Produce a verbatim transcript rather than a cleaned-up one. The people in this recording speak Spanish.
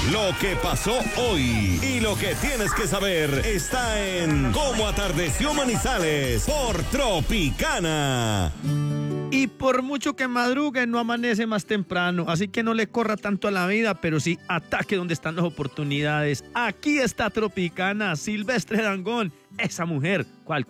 Lo que pasó hoy y lo que tienes que saber está en Cómo Atardeció Manizales por Tropicana. Y por mucho que madrugue, no amanece más temprano, así que no le corra tanto a la vida, pero sí ataque donde están las oportunidades. Aquí está Tropicana, Silvestre Dangond, esa mujer, ¿cuál?